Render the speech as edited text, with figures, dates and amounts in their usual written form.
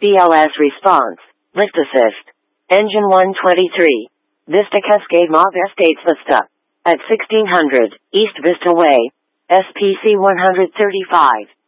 BLS response. Lift assist. Engine 123. Vista Cascade Mauve Estates Vista. At 1600 East Vista Way. SPC 135.